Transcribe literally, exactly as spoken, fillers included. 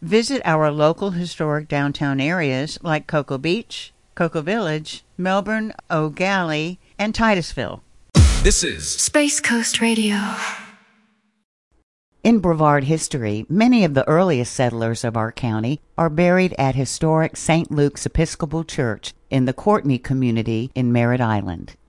Visit our local historic downtown areas like Cocoa Beach, Cocoa Village, Melbourne, O'Galley, and Titusville. This is Space Coast Radio. In Brevard history, many of the earliest settlers of our county are buried at historic Saint Luke's Episcopal Church in the Courtenay community in Merritt Island.